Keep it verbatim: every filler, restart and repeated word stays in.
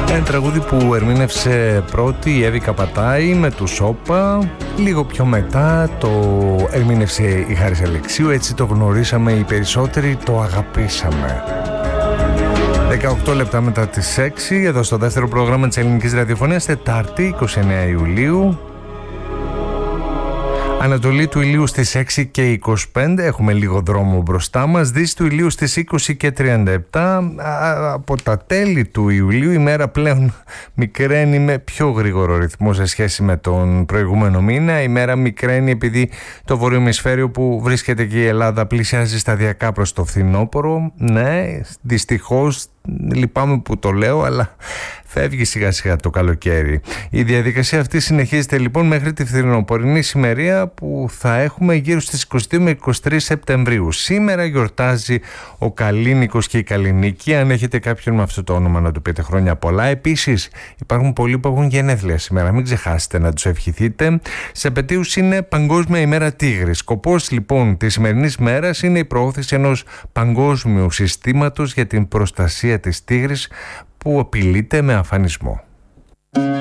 Ένα τραγούδι που ερμήνευσε πρώτη η Εύη Καπατάη με του Σόπα. Λίγο πιο μετά το ερμήνευσε η Χάρης Αλεξίου. Έτσι το γνωρίσαμε οι περισσότεροι, το αγαπήσαμε. δεκαοκτώ λεπτά μετά τις έξι, εδώ στο δεύτερο πρόγραμμα της Ελληνικής Ραδιοφωνίας, Τετάρτη είκοσι εννέα Ιουλίου. Ανατολή του ηλίου στις έξι και είκοσι πέντε, έχουμε λίγο δρόμο μπροστά μας. Δύση του ηλίου στις είκοσι και τριάντα επτά. Από τα τέλη του Ιουλίου η μέρα πλέον μικραίνει με πιο γρήγορο ρυθμό σε σχέση με τον προηγούμενο μήνα. Η μέρα μικραίνει επειδή το βορείο ημισφαίριο που βρίσκεται και η Ελλάδα πλησιάζει σταδιακά προς το φθινόπωρο. Ναι, δυστυχώς, λυπάμαι που το λέω, αλλά φεύγει σιγά σιγά το καλοκαίρι. Η διαδικασία αυτή συνεχίζεται λοιπόν μέχρι τη φθινοπορεινή ησημερία που θα έχουμε γύρω στις είκοσι δύο με είκοσι τρεις Σεπτεμβρίου. Σήμερα γιορτάζει ο Καλίνικος και η Καλλινίκη. Αν έχετε κάποιον με αυτό το όνομα να του πείτε χρόνια πολλά. Επίσης υπάρχουν πολλοί που έχουν γενέθλια σήμερα, μην ξεχάσετε να τους ευχηθείτε. Σε επετείους είναι Παγκόσμια ημέρα Τίγρης. Σκοπός λοιπόν της σημερινής μέρας είναι η προώθηση ενός παγκόσμιου συστήματος για την προστασία της τίγρης που απειλείται με αφανισμό.